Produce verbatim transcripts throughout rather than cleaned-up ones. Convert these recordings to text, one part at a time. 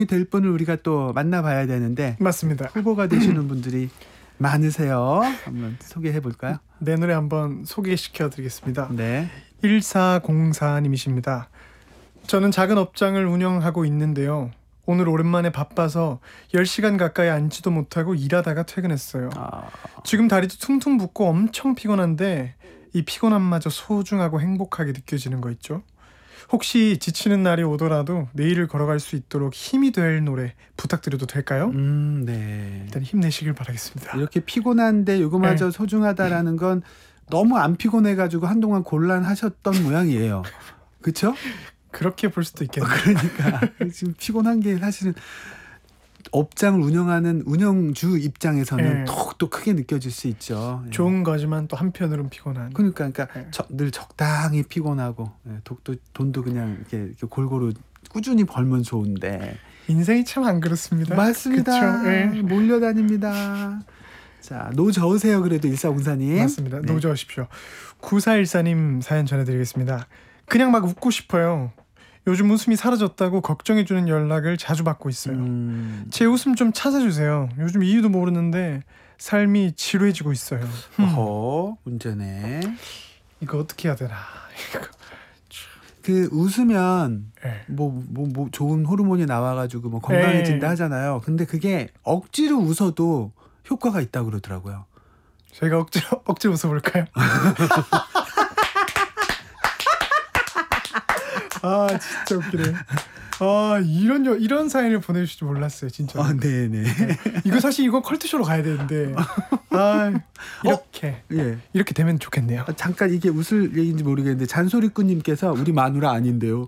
될 분을 우리가 또 만나봐야 되는데 맞습니다. 후보가 되시는 분들이 많으세요. 한번 소개해 볼까요? 내 노래 한번 소개시켜 드리겠습니다. 네. 일사공사님이십니다. 저는 작은 업장을 운영하고 있는데요. 오늘 오랜만에 바빠서 열 시간 가까이 앉지도 못하고 일하다가 퇴근했어요. 아... 지금 다리도 퉁퉁 붓고 엄청 피곤한데 이 피곤함마저 소중하고 행복하게 느껴지는 거 있죠? 혹시 지치는 날이 오더라도 내일을 걸어갈 수 있도록 힘이 될 노래 부탁드려도 될까요? 음, 네. 일단 힘내시길 바라겠습니다. 이렇게 피곤한데 요거마저 네. 소중하다라는 건 너무 안 피곤해가지고 한동안 곤란하셨던 모양이에요. 그렇죠? 그렇게 볼 수도 있겠네요. 그러니까 지금 피곤한 게 사실은 업장을 운영하는 운영주 입장에서는 네. 더욱더 크게 느껴질 수 있죠. 좋은 거지만 또 한편으로는 피곤한. 그러니까, 그러니까 네. 저, 늘 적당히 피곤하고 독도, 돈도 그냥 이렇게, 이렇게 골고루 꾸준히 벌면 좋은데 인생이 참 안 그렇습니다. 맞습니다. 그쵸? 네. 몰려다닙니다. 자, 노저으세요. 그래도 일사공사님. 맞습니다. 네. 노저으십시오. 구사일사님 사연 전해드리겠습니다. 그냥 막 웃고 싶어요. 요즘 웃음이 사라졌다고 걱정해주는 연락을 자주 받고 있어요. 음. 제 웃음 좀 찾아주세요. 요즘 이유도 모르는데 삶이 지루해지고 있어요. 어허, 문제네. 이거 어떻게 해야 되나. 그 웃으면 네. 뭐, 뭐, 뭐 좋은 호르몬이 나와가지고 뭐 건강해진다 네. 하잖아요. 근데 그게 억지로 웃어도 효과가 있다고 그러더라고요. 저희가 억지로 억지로 웃어볼까요? 아 진짜 웃기네. 아 이런 여, 이런 사연을 보내주실 줄 몰랐어요 진짜. 아, 네네. 이거 사실 이거 컬투쇼로 가야 되는데 아 이렇게 어? 예. 이렇게 되면 좋겠네요. 아, 잠깐 이게 웃을 얘기인지 모르겠는데 잔소리꾼님께서 우리 마누라 아닌데요.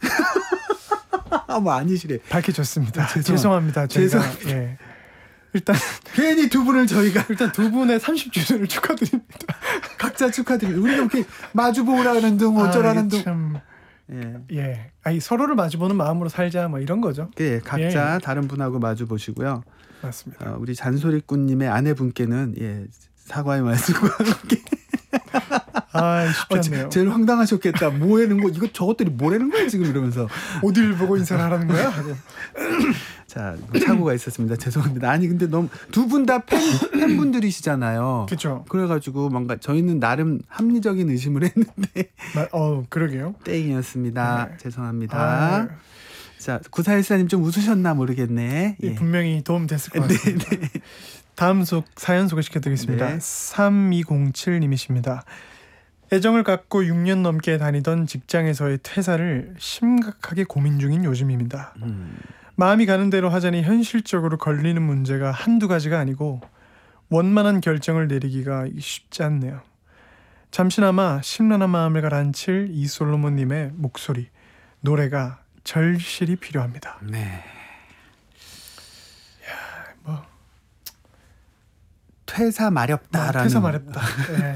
아, 뭐 아니시래. 밝혀졌습니다. 아, 죄송합- 죄송합니다. 저희가, 죄송합니다. 예. 일단 괜히 두 분을 저희가 일단 두 분의 삼십 주년을 축하드립니다. 각자 축하드립니다. 우리가 이렇게 마주보라는 둥 어쩌라는 아, 둥. 참, 예. 예. 아니 서로를 마주보는 마음으로 살자 뭐 이런 거죠. 예, 각자 예. 다른 분하고 마주 보시고요. 맞습니다. 어, 우리 잔소리꾼님의 아내분께는 예, 사과의 말씀과 함께. 아 쉽지 어, 제, 않네요. 제일 황당하셨겠다. 뭐하는 거? 이거 저것들이 뭐라는 거야 지금 이러면서. 어딜 보고 인사를 하라는 거야? 하고. 자, 사고가 있었습니다. 죄송합니다. 아니 근데 너무 두 분 다 팬 팬분들이시잖아요. 그렇죠. 그래가지고 뭔가 저희는 나름 합리적인 의심을 했는데 어 그러게요. 땡이었습니다. 네. 죄송합니다. 아, 자, 구사일사님 좀 웃으셨나 모르겠네. 예. 예. 분명히 도움 됐을 것 같습니다. 네, 네. 다음 속 사연 소개시켜드리겠습니다. 네. 삼이공칠님이십니다. 애정을 갖고 육 년 넘게 다니던 직장에서의 퇴사를 심각하게 고민 중인 요즘입니다. 음. 마음이 가는 대로 하자니 현실적으로 걸리는 문제가 한두 가지가 아니고 원만한 결정을 내리기가 쉽지 않네요. 잠시나마 심란한 마음을 가라앉힐 이솔로몬님의 목소리, 노래가 절실히 필요합니다. 네. 뭐 퇴사 마렵다라는. 퇴사 마렵다. 예.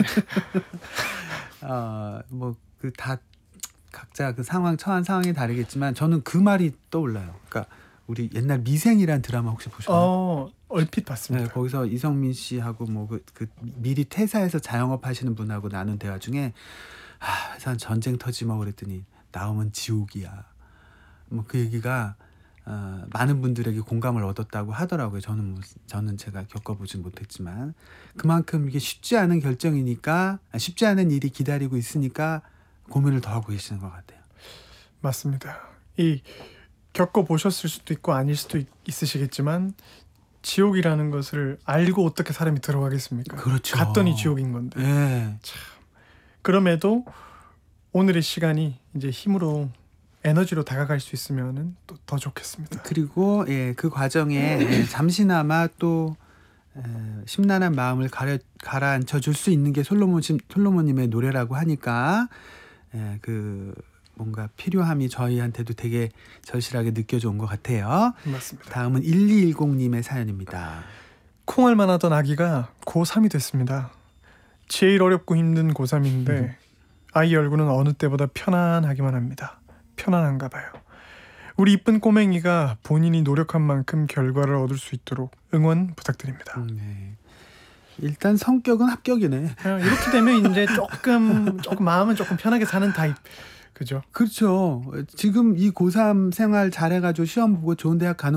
어, 뭐 그 다 각자 그 상황 처한 상황이 다르겠지만 저는 그 말이 떠올라요. 그러니까 우리 옛날 미생이란 드라마 혹시 보셨나요? 어 얼핏 봤습니다. 네, 거기서 이성민 씨하고 뭐 그 그 미리 퇴사해서 자영업 하시는 분하고 나눈 대화 중에 아, 회사는 전쟁 터지면 그랬더니 나오면 지옥이야. 뭐 그 얘기가 어, 많은 분들에게 공감을 얻었다고 하더라고요. 저는 뭐, 저는 제가 겪어보진 못했지만 그만큼 이게 쉽지 않은 결정이니까 쉽지 않은 일이 기다리고 있으니까 고민을 더 하고 계시는 것 같아요. 맞습니다. 이 겪어보셨을 수도 있고 아닐 수도 있, 있으시겠지만 지옥이라는 것을 알고 어떻게 사람이 들어가겠습니까? 그렇죠. 갔더니 지옥인 건데. 네. 그럼에도 오늘의 시간이 이제 힘으로 에너지로 다가갈 수 있으면은 또 더 좋겠습니다. 그리고 예, 그 과정에 예, 잠시나마 또 에, 심란한 마음을 가려, 가라앉혀 줄 수 있는 게 솔로몬 솔로몬님의 노래라고 하니까 예, 그 뭔가 필요함이 저희한테도 되게 절실하게 느껴져 온 것 같아요. 맞습니다. 다음은 일이일공님의 사연입니다. 콩알만 하던 아기가 고삼이 됐습니다. 제일 어렵고 힘든 고삼인데 아이 얼굴은 어느 때보다 편안하기만 합니다. 편안한가 봐요. 우리 이쁜 꼬맹이가 본인이 노력한 만큼 결과를 얻을 수 있도록 응원 부탁드립니다. 음, 네. 일단 성격은 합격이네. 이렇게 되면 이제 조금 조금 마음은 조금 편하게 사는 타입. 그죠? 그렇죠. 지금 이 고삼 생활 잘해가지고 시험 보고 좋은 대학 가는